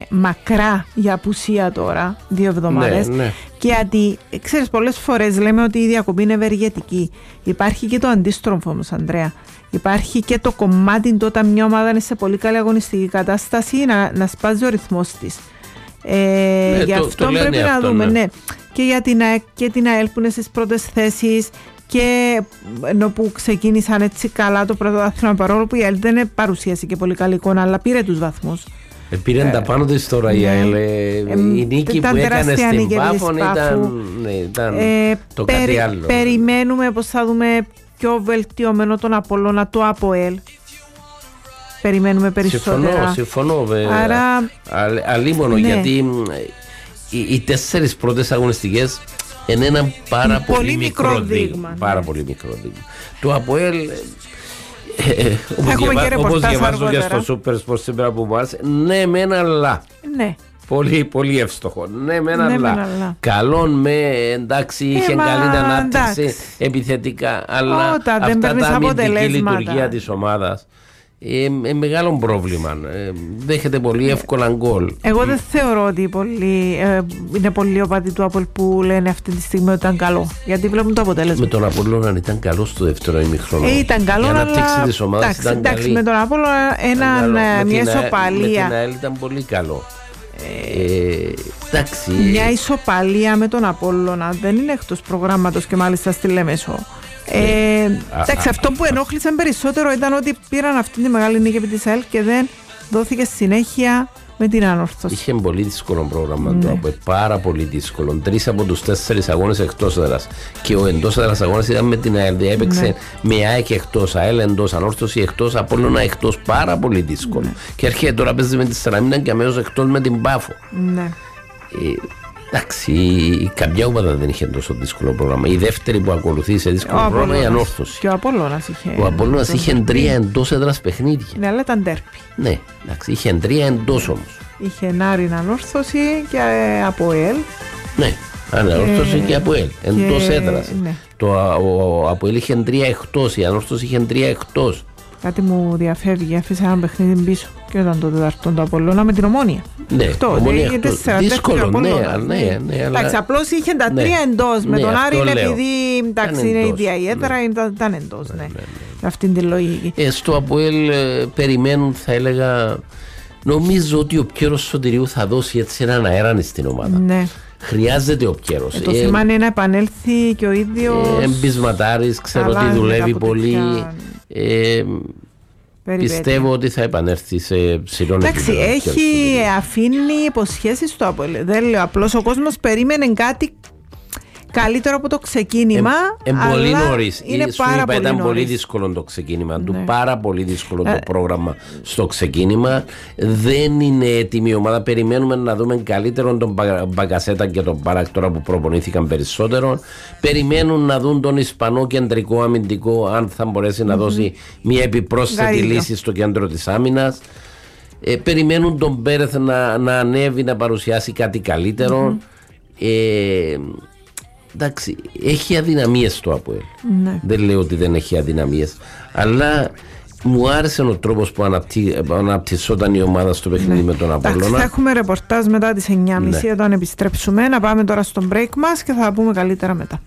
μακρά για απουσία τώρα, 2 εβδομάδες. Ναι. Και γιατί, ξέρεις, πολλές φορές λέμε ότι η διακοπή είναι ευεργετική. Υπάρχει και το αντίστροφο όμως, Ανδρέα. Υπάρχει και το κομμάτι του όταν μια ομάδα είναι σε πολύ καλή αγωνιστική κατάσταση να σπάζει ο ρυθμός της. Γι' αυτό πρέπει να δούμε. Ναι. Και για την ΑΕΚ και την ΑΕΛ που είναι στις πρώτες θέσεις. Και ενώ που ξεκίνησαν έτσι καλά το πρωτάθλημα, παρόλο που η ΑΕΛ δεν παρουσίασε και πολύ καλή εικόνα, αλλά πήρε τους βαθμούς. Πήρε τα πάνω της τώρα η ΑΕΛ. Η νίκη που έκανε στην Πάφων ήταν το κάτι άλλο. Περιμένουμε πως θα δούμε πιο βελτιωμένο τον Απόλλωνα του ΑΠΟΕΛ. Περιμένουμε περισσότερα. Συμφωνώ. Άρα, αλίμονο, γιατί οι 4 πρώτες αγωνιστικές είναι ένα πάρα πολύ μικρό δείγμα. Πάρα πολύ μικρό δείγμα. Το ΑΠΟΕΛ, όπως διαβάζω και στο Super Sport σήμερα που μου άρεσε, ναι μεν αλλά. Ναι. Πολύ, πολύ εύστοχο. Ναι μεν αλλά. Καλόν με, εντάξει, είχε καλή ανάπτυξη επιθετικά, αλλά αυτά τα αμυντική λειτουργία της ομάδας μεγάλο πρόβλημα. Δέχεται πολύ εύκολα γκολ. Εγώ δεν θεωρώ ότι είναι πολύ οπαδοί του Απόλλωνα που λένε αυτή τη στιγμή ότι ήταν καλό. Γιατί βλέπουν το αποτέλεσμα. Με τον Απόλλωνα ήταν καλό στο δεύτερο ημιχρόνο. Ήταν καλό, η ανάπτυξη της ομάδας ήταν καλή. Εντάξει, με τον Απόλλωνα μια ισοπαλία. Με την ΑΕΛ ήταν πολύ καλό. Μια ισοπαλία με τον Απόλλωνα δεν είναι εκτός προγράμματος και μάλιστα στη Λέμεσο. Εντάξει, αυτό που ενόχλησε περισσότερο ήταν ότι πήραν αυτή τη μεγάλη νίκη επί της ΑΕΛ και δεν δόθηκε συνέχεια με την ανόρθωση. Είχε πολύ δύσκολο πρόγραμμα πάρα πολύ δύσκολο. 3 από τους 4 αγώνες εκτός έδρας. Και ο εντός έδρας αγώνας ήταν με την ΑΕΛ. Έπαιξε με ΑΕΚ εκτός, ΑΕΛ εντός, ανόρθωση εκτός, Απόλλωνα εκτός. Πάρα πολύ δύσκολο. Και έρχεται τώρα παίζει με τη Σαλαμίνα και αμέσως εκτός με την Πάφο. Εντάξει, καμιά ομάδα δεν είχε τόσο δύσκολο πρόγραμμα. Η δεύτερη που ακολουθεί σε δύσκολο πρόγραμμα είναι η ανόρθωση. Και ο Απόλλωνας είχε. Ο Απόλλωνας είχε 3 εντός έδρας παιχνίδια. Ναι, αλλά ήταν ντέρπι. Ναι, εντάξει, είχε 3 εντός όμως. Είχε Νάριν ανόρθωση και ΑΠΟΕΛ. Ναι, ανόρθωση και ΑΠΟΕΛ. Εντός έδρας. Ναι. Ο ΑΠΟΕΛ είχε 3 εκτός, η ανόρθωση είχε 3 εκτός. Κάτι μου διαφεύγει, άφησα ένα παιχνίδι πίσω. Και ήταν το τετάρτο του Απόλλωνα με την Ομόνια. Ναι, Ομόνια εκτός. Δύσκολο, ναι. Εντάξει, απλώς είχε τα 3 εντός. Με τον Άρη, επειδή είναι η ίδια η έδρα, ήταν εντός. Ναι. Αυτή την λογική. Στο Απόελ περιμένουν, θα έλεγα, νομίζω ότι ο Πιέρος Σωτηρίου θα δώσει έτσι έναν αέρα στην ομάδα. Ναι. Χρειάζεται ο Πιέρος. Το θέμα είναι να επανέλθει και ο ίδιος. Εμπισματάρης, ξέρω ότι δουλεύει πολύ. Πιστεύω ότι θα επανέλθει σε ψηλό επίπεδο. Εντάξει, αφήνει υποσχέσεις στο Απόελ. Δεν λέω, απλώς ο κόσμος περίμενε κάτι καλύτερο από το ξεκίνημα. Πολύ νωρίς. Σου είπα, ήταν πολύ δύσκολο το ξεκίνημα του. Πάρα πολύ δύσκολο το πρόγραμμα στο ξεκίνημα. Δεν είναι έτοιμη η ομάδα. Περιμένουμε να δούμε καλύτερο τον Μπαγκασέτα και τον Παράκτορα που προπονήθηκαν περισσότερο. Περιμένουν να δουν τον Ισπανό κεντρικό αμυντικό, αν θα μπορέσει να δώσει μια επιπρόσθετη λύση στο κέντρο της άμυνας. Περιμένουν τον Πέρεθ να ανέβει, να παρουσιάσει κάτι καλύτερο. Εντάξει, έχει αδυναμίες το ΑΠΟΕΛ. Δεν λέω ότι δεν έχει αδυναμίες, αλλά μου άρεσε ο τρόπος που αναπτυσσόταν η ομάδα στο παιχνίδι με τον Απόλλωνα. Θα έχουμε ρεπορτάζ μετά τις 9.30 όταν επιστρέψουμε. Να πάμε τώρα στο break μας και θα πούμε καλύτερα μετά.